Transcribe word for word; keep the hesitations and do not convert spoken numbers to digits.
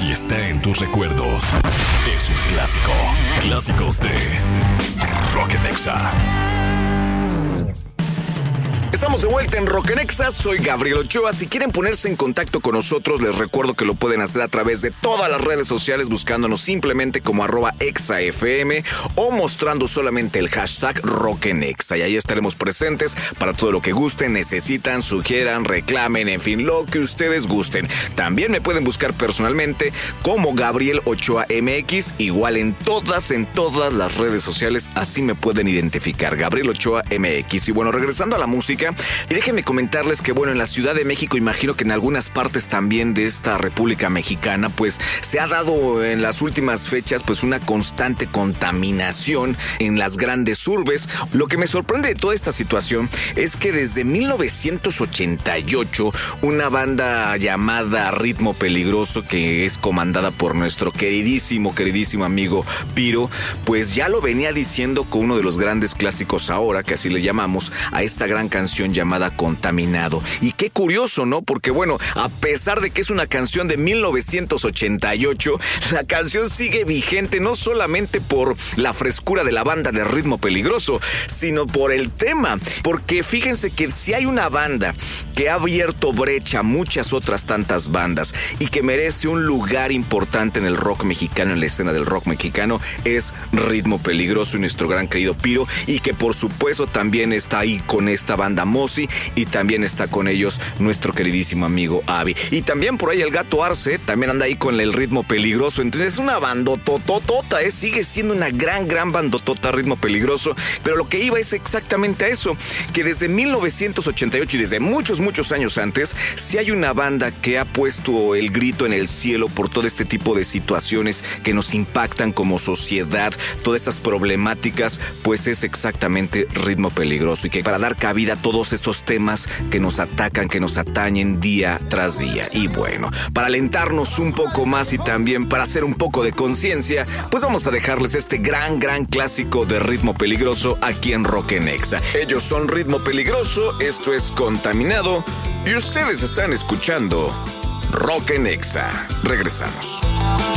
Si está en tus recuerdos, es un clásico. Clásicos de Rock en Exa. Estamos de vuelta en Rock en Exa, soy Gabriel Ochoa. Si quieren ponerse en contacto con nosotros, les recuerdo que lo pueden hacer a través de todas las redes sociales, buscándonos simplemente como arroba ExaFM o mostrando solamente el hashtag Rock en Exa. Y ahí estaremos presentes para todo lo que gusten, necesitan, sugieran, reclamen, en fin, lo que ustedes gusten. También me pueden buscar personalmente como Gabriel Ochoa M X, igual en todas, en todas las redes sociales, así me pueden identificar, Gabriel Ochoa M X. Y bueno, regresando a la música, y déjenme comentarles que bueno, en la Ciudad de México, imagino que en algunas partes también de esta República Mexicana, pues se ha dado en las últimas fechas pues una constante contaminación en las grandes urbes. Lo que me sorprende de toda esta situación es que desde mil novecientos ochenta y ocho una banda llamada Ritmo Peligroso, que es comandada por nuestro queridísimo, queridísimo amigo Piro, pues ya lo venía diciendo con uno de los grandes clásicos ahora, que así le llamamos a esta gran canción llamada Contaminado. Y qué curioso, ¿no? Porque bueno, a pesar de que es una canción de mil novecientos ochenta y ocho, la canción sigue vigente no solamente por la frescura de la banda de Ritmo Peligroso, sino por el tema. Porque fíjense que si hay una banda que ha abierto brecha a muchas otras tantas bandas y que merece un lugar importante en el rock mexicano, en la escena del rock mexicano, es Ritmo Peligroso y nuestro gran querido Piro, y que por supuesto también está ahí con esta banda Mosi, y también está con ellos nuestro queridísimo amigo Avi, y también por ahí el Gato Arce también anda ahí con el Ritmo Peligroso. Entonces es una bandototota, ¿eh? Sigue siendo una gran, gran bandotota Ritmo Peligroso, pero lo que iba es exactamente a eso, que desde mil novecientos ochenta y ocho y desde muchos, muchos años antes, si hay una banda que ha puesto el grito en el cielo por todo este tipo de situaciones que nos impactan como sociedad, todas estas problemáticas, pues es exactamente Ritmo Peligroso, y que para dar cabida a todos estos temas que nos atacan, que nos atañen día tras día. Y bueno, para alentarnos un poco más y también para hacer un poco de conciencia, pues vamos a dejarles este gran, gran clásico de Ritmo Peligroso aquí en Rock en Exa. Ellos son Ritmo Peligroso, esto es Contaminado, y ustedes están escuchando Rock en Exa. Regresamos.